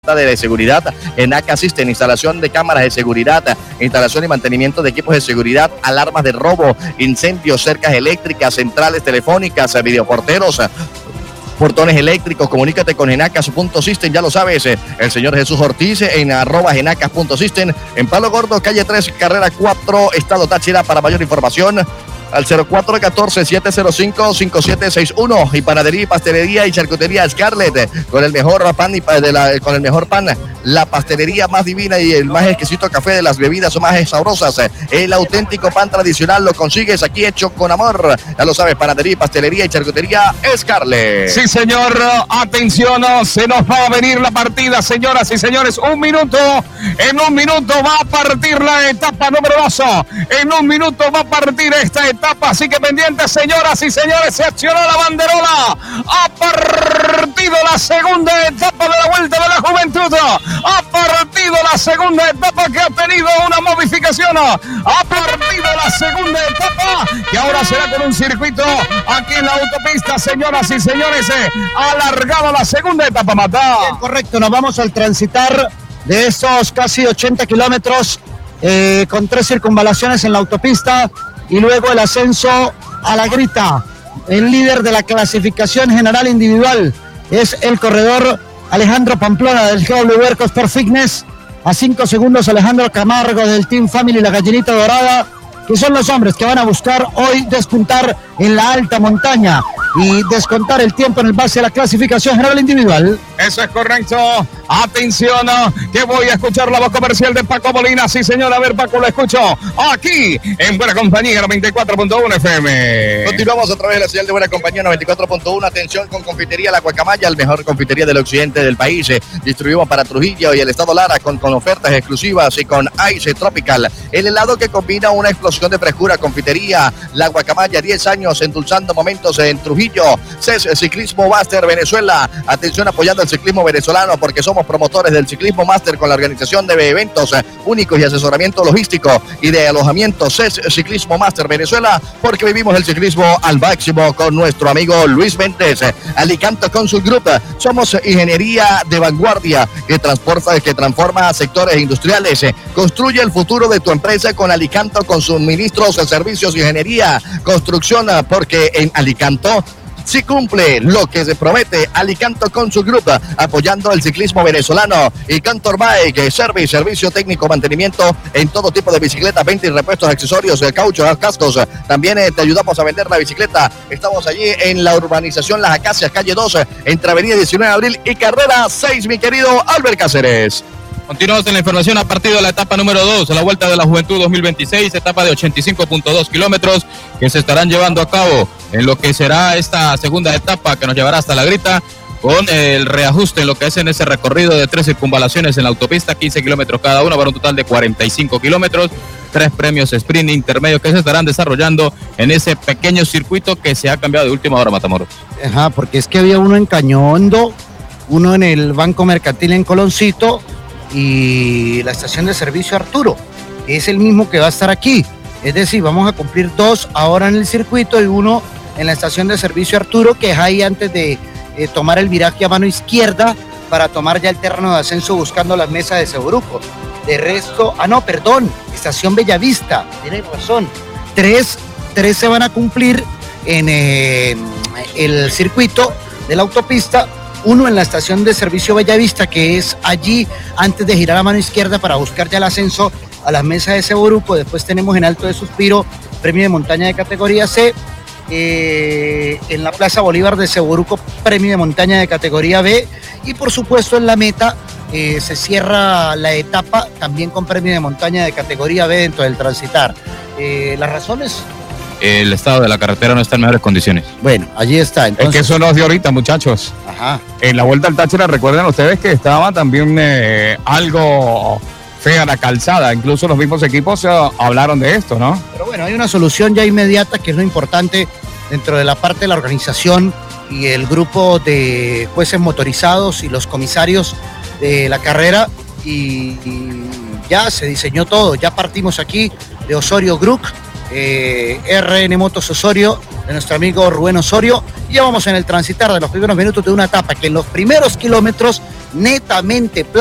de seguridad en AK System, instalación de cámaras de seguridad, instalación y mantenimiento de equipos de seguridad, alarmas de robo, incendios, cercas eléctricas, centrales telefónicas, videoporteros, portones eléctricos. Comunícate con Genacas.system, ya lo sabes, el señor Jesús Ortiz en @genacas.system, en Palo Gordo, calle 3, carrera 4, Estado Táchira. Para mayor información al 0414-705-5761. Y panadería, pastelería y charcutería Scarlett, con el mejor pan con el mejor pan, la pastelería más divina y el más exquisito café de las bebidas más sabrosas. El auténtico pan tradicional lo consigues aquí, hecho con amor. Ya lo sabes, panadería, pastelería y charcutería Scarlett. Sí, señor, atención, se nos va a venir la partida, señoras y señores. En un minuto va a partir la etapa número 2. En un minuto va a partir esta etapa. Así que pendientes, señoras y señores, se accionó la banderola. Ha partido la segunda etapa de la Vuelta de la Juventud. Ha partido la segunda etapa que ha tenido una modificación. Ha partido la segunda etapa que ahora será con un circuito aquí en la autopista, señoras y señores. Alargada la segunda etapa, Matá. Bien, correcto, nos vamos al transitar de esos casi 80 kilómetros con 3 circunvalaciones en la autopista. Y luego el ascenso a la Grita. El líder de la clasificación general individual es el corredor Alejandro Pamplona del GW Sport Fitness. A 5 segundos Alejandro Camargo del Team Family La Gallinita Dorada, que son los hombres que van a buscar hoy despuntar en la alta montaña y descontar el tiempo en el base de la clasificación general individual. Eso es correcto. Atención, que voy a escuchar la voz comercial de Paco Molina. Sí, señor, a ver, Paco, lo escucho aquí en Buena Compañía 94.1 FM. Continuamos a través de la señal de Buena Compañía 94.1. Atención con Confitería La Guacamaya, el mejor confitería del occidente del país. Distribuimos para Trujillo y el estado Lara con ofertas exclusivas y con Ice Tropical, el helado que combina una explosión de frescura. Confitería La Guacamaya, 10 años endulzando momentos en Trujillo. CES Ciclismo Master Venezuela. Atención, apoyando el ciclismo venezolano, porque somos promotores del Ciclismo Master con la organización de eventos únicos y asesoramiento logístico y de alojamiento. CES Ciclismo Master Venezuela, porque vivimos el ciclismo al máximo con nuestro amigo Luis Méndez. Alicanto Consult Group, somos ingeniería de vanguardia que transforma sectores industriales. Construye el futuro de tu empresa con Alicanto, con suministros, servicios, ingeniería, construcción, porque en Alicanto si cumple lo que se promete. Alicanto Consult Group, apoyando el ciclismo venezolano. Y Cantor Bike Service, servicio técnico, mantenimiento en todo tipo de bicicletas, venta y repuestos, accesorios, cauchos, cascos. También te ayudamos a vender la bicicleta. Estamos allí en la urbanización Las Acacias, calle 2, entre avenida 19 de abril y carrera 6, mi querido Albert Cáceres. Continuamos en la información a partir de la etapa número 2, la Vuelta de la Juventud 2026, etapa de 85.2 kilómetros que se estarán llevando a cabo en lo que será esta segunda etapa que nos llevará hasta la Grita, con el reajuste en lo que es en ese recorrido de 3 circunvalaciones en la autopista, 15 kilómetros cada uno, para un total de 45 kilómetros, 3 premios sprint intermedio que se estarán desarrollando en ese pequeño circuito que se ha cambiado de última hora, Matamoros. Ajá, porque es que había uno en Cañondo, uno en el Banco Mercantil en Coloncito y la estación de servicio Arturo, que es el mismo que va a estar aquí. Es decir, vamos a cumplir 2 ahora en el circuito y 1 en la estación de servicio Arturo, que es ahí antes de tomar el viraje a mano izquierda para tomar ya el terreno de ascenso buscando las mesas de Seguruco. De resto, estación Bellavista, tiene razón. 3 se van a cumplir en el circuito de la autopista, 1 en la estación de servicio Bellavista, que es allí antes de girar a mano izquierda para buscar ya el ascenso a las mesas de Seguruco. Después tenemos en Alto de Suspiro, premio de montaña de categoría C. En la Plaza Bolívar de Seguruco, premio de montaña de categoría B. Y por supuesto en la meta se cierra la etapa también con premio de montaña de categoría B dentro del transitar. ¿Las razones? El estado de la carretera no está en mejores condiciones. Bueno, allí está. Entonces... Es que eso no es de ahorita, muchachos. Ajá. En la Vuelta al Táchira, recuerden ustedes que estaba también algo fea la calzada. Incluso los mismos equipos hablaron de esto, ¿no? Pero bueno, hay una solución ya inmediata, que es lo importante dentro de la parte de la organización y el grupo de jueces motorizados y los comisarios de la carrera. Y ya se diseñó todo. Ya partimos aquí de Osorio Group, RN Motos Osorio, de nuestro amigo Rubén Osorio. Y ya vamos en el transitar de los primeros minutos de una etapa que en los primeros kilómetros netamente